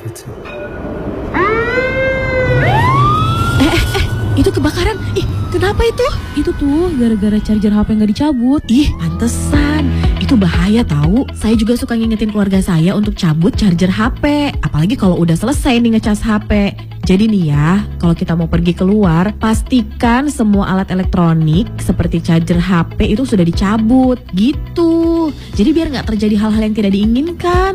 gitu. Itu kebakaran. Ih, kenapa itu? Itu tuh gara-gara charger HP nggak dicabut. Ih, pantesan. Itu bahaya tahu. Saya juga suka ngingetin keluarga saya untuk cabut charger HP. Apalagi kalau udah selesai nih ngecas HP. Jadi nih ya, kalau kita mau pergi keluar, pastikan semua alat elektronik seperti charger HP itu sudah dicabut. Gitu. Jadi biar nggak terjadi hal-hal yang tidak diinginkan.